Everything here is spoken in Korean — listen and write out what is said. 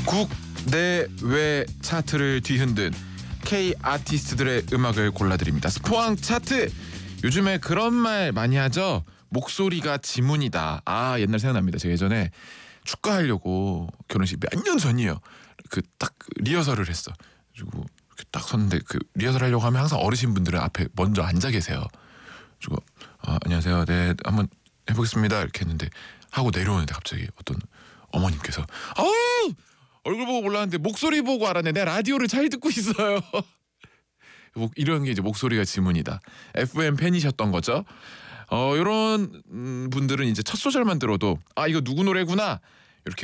국내외 차트를 뒤흔든 K 아티스트들의 음악을 골라드립니다. 스포왕 차트. 요즘에 그런 말 많이 하죠. 목소리가 지문이다. 옛날 생각납니다. 제가 예전에 축가하려고 결혼식 몇 년 전이에요. 그 딱 리허설을 했어. 그리고 딱 섰는데 그 리허설 하려고 하면 항상 어르신분들은 앞에 먼저 앉아 계세요. 그리고 안녕하세요. 네, 한번 해보겠습니다. 이렇게 했는데 하고 내려오는데 갑자기 어떤 어머님께서 얼굴 보고 몰랐는데 목소리 보고 알았네. 내가 라디오를 잘 듣고 있어요. 이런 게 이제 목소리가 지문이다. FM 팬이셨던 거죠. 이런 분들은 이제 첫 소절만 들어도 이거 누구 노래구나